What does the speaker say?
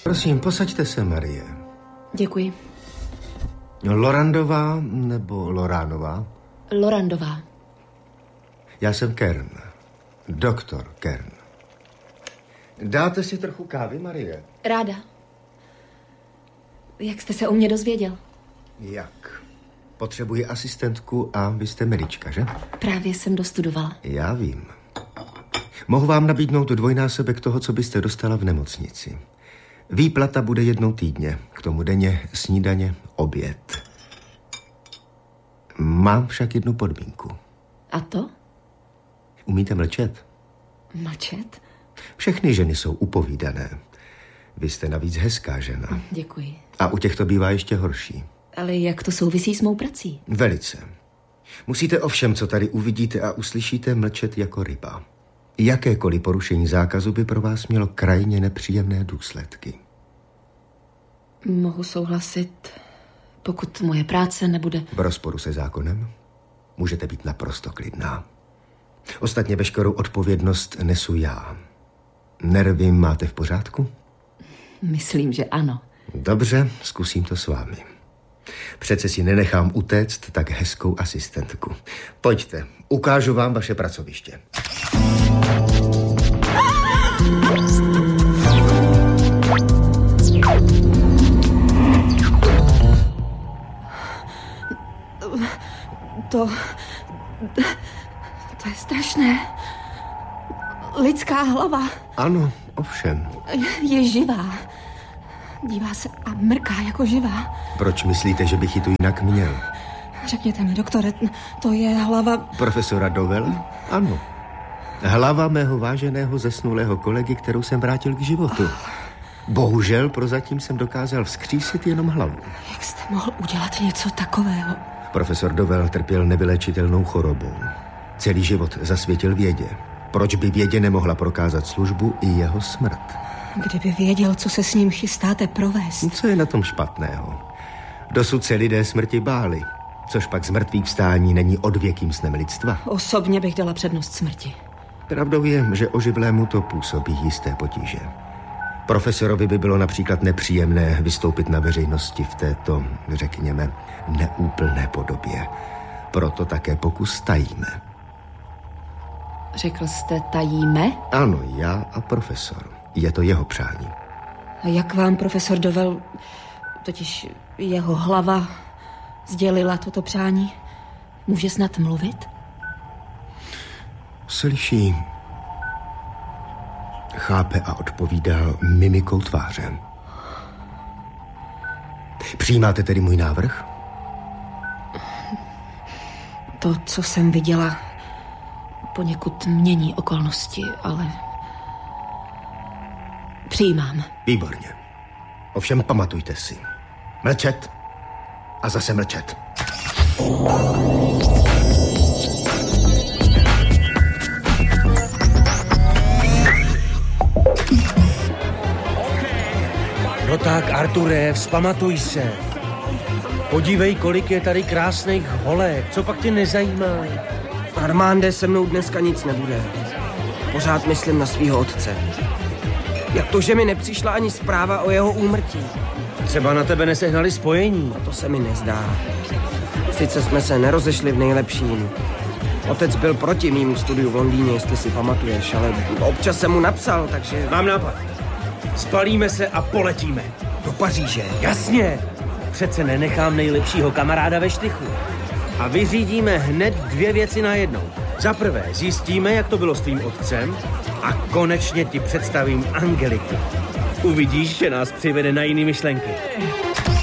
Prosím, posaďte se, Marie. Děkuji. Lorandová nebo Loránová? Lorandová. Já jsem Kern. Doktor Kern. Dáte si trochu kávy, Marie? Ráda. Jak jste se o mě dozvěděl? Jak? Potřebuji asistentku a vy jste medička, že? Právě jsem dostudovala. Já vím. Mohu vám nabídnout dvojnásobek toho, co byste dostala v nemocnici. Výplata bude jednou týdně. K tomu denně snídaně, oběd. Mám však jednu podmínku. A to? Umíte mlčet? Mlčet? Všechny ženy jsou upovídané. Vy jste navíc hezká žena. Děkuji. A u těch to bývá ještě horší. Ale jak to souvisí s mou prací? Velice. Musíte o všem, co tady uvidíte a uslyšíte, mlčet jako ryba. Jakékoliv porušení zákazu by pro vás mělo krajně nepříjemné důsledky. Mohu souhlasit, pokud moje práce nebude... V rozporu se zákonem můžete být naprosto klidná. Ostatně veškerou odpovědnost nesu já. Nervy máte v pořádku? Myslím, že ano. Dobře, zkusím to s vámi. Přece si nenechám utéct tak hezkou asistentku. Pojďte, ukážu vám vaše pracoviště. To je strašné. Lidská hlava. Ano, ovšem. Je živá. Dívá se a mrká jako živá. Proč myslíte, že bych ji tu jinak měl? Řekněte mi, doktore, to je hlava... Profesora Dovela? Ano. Hlava mého váženého zesnulého kolegy, kterou jsem vrátil k životu. Bohužel prozatím jsem dokázal vzkřísit jenom hlavu. Jak jste mohl udělat něco takového? Profesor Dovel trpěl nevyléčitelnou chorobou. Celý život zasvětil vědě. Proč by vědě nemohla prokázat službu i jeho smrt? Kdyby věděl, co se s ním chystáte provést. Co je na tom špatného? Dosud se lidé smrti báli, což pak z mrtvých vstání není odvěkým snem lidstva. Osobně bych dala přednost smrti. Pravdou je, že oživlému to působí jisté potíže. Profesorovi by bylo například nepříjemné vystoupit na veřejnosti v této, řekněme, neúplné podobě. Proto také pokus tajíme. Řekl jste tajíme? Ano, já a profesor. Je to jeho přání. A jak vám profesor Dovel, totiž jeho hlava, sdělila toto přání? Může snad mluvit? Slyší, chápe a odpovídá mimikou tváře. Přijímáte tedy můj návrh? To, co jsem viděla, poněkud mění okolnosti, ale... Přijímám. Výborně. Ovšem pamatujte si. Mlčet a zase mlčet. No tak, Arture, vzpamatuj se. Podívej, kolik je tady krásných holek. Co pak tě nezajímá? Armande, se mnou dneska nic nebude. Pořád myslím na svýho otce. Jak to, že mi nepřišla ani zpráva o jeho úmrtí? Třeba na tebe nesehnali spojení. A to se mi nezdá. Sice jsme se nerozešli v nejlepším. Otec byl proti mému studiu v Londýně, jestli si pamatuješ, ale občas jsem mu napsal, takže... Mám nápad. Spalíme se a poletíme. Do Paříže? Jasně. Přece nenechám nejlepšího kamaráda ve štychu. A vyřídíme hned 2 věci najednou. Za prvé zjistíme, jak to bylo s tvým otcem a konečně ti představím Angeliku. Uvidíš, že nás přivede na jiný myšlenky.